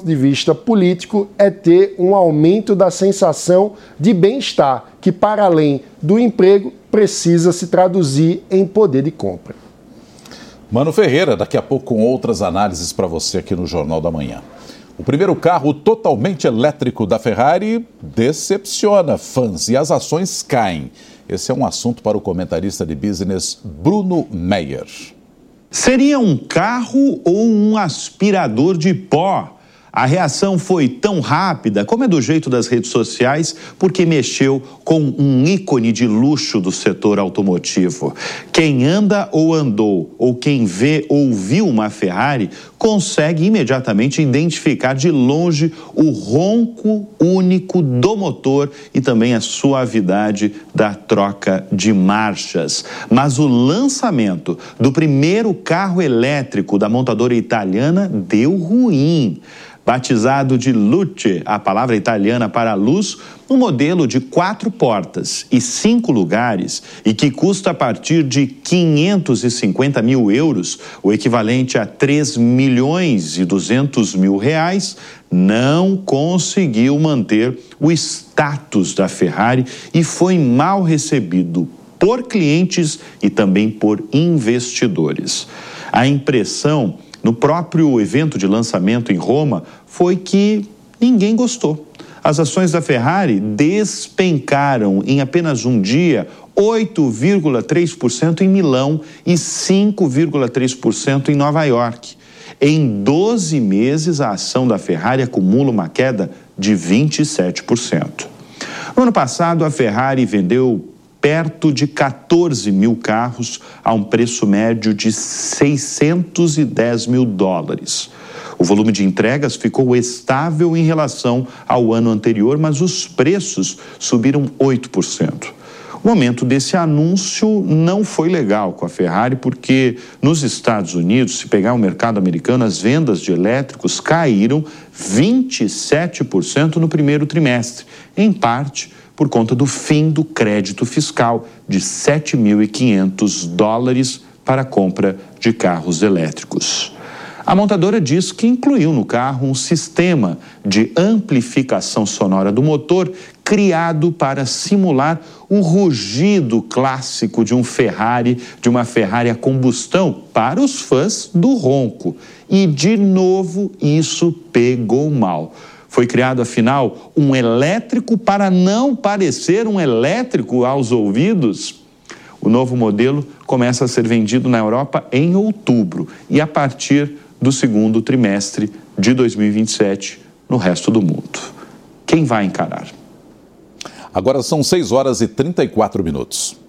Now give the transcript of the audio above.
ponto de vista político, é ter um aumento da sensação de bem-estar, que, para além do emprego, precisa se traduzir em poder de compra. Mano Ferreira, daqui a pouco com outras análises para você aqui no Jornal da Manhã. O primeiro carro totalmente elétrico da Ferrari decepciona fãs e as ações caem. Esse é um assunto para o comentarista de business Bruno Meyer. Seria um carro ou um aspirador de pó? A reação foi tão rápida, como é do jeito das redes sociais, porque mexeu com um ícone de luxo do setor automotivo. Quem anda ou andou, ou quem vê ou viu uma Ferrari, consegue imediatamente identificar de longe o ronco único do motor e também a suavidade da troca de marchas. Mas o lançamento do primeiro carro elétrico da montadora italiana deu ruim. Batizado de Luce, a palavra italiana para luz, um modelo de 4 portas e 5 lugares e que custa a partir de 550 mil euros, o equivalente a 3.200.000 reais, não conseguiu manter o status da Ferrari e foi mal recebido por clientes e também por investidores. A impressão no próprio evento de lançamento em Roma foi que ninguém gostou. As ações da Ferrari despencaram em apenas um dia 8,3% em Milão e 5,3% em Nova York. Em 12 meses, a ação da Ferrari acumula uma queda de 27%. No ano passado, a Ferrari vendeu perto de 14 mil carros a um preço médio de 610 mil dólares. O volume de entregas ficou estável em relação ao ano anterior, mas os preços subiram 8%. O momento desse anúncio não foi legal com a Ferrari, porque nos Estados Unidos, se pegar o mercado americano, as vendas de elétricos caíram 27% no primeiro trimestre, em parte por conta do fim do crédito fiscal de 7.500 dólares para a compra de carros elétricos. A montadora diz que incluiu no carro um sistema de amplificação sonora do motor criado para simular o rugido clássico de uma Ferrari a combustão para os fãs do ronco. E, de novo, isso pegou mal. Foi criado, afinal, um elétrico para não parecer um elétrico aos ouvidos? O novo modelo começa a ser vendido na Europa em outubro e a partir do segundo trimestre de 2027 no resto do mundo. Quem vai encarar? Agora são 6 horas e 34 minutos.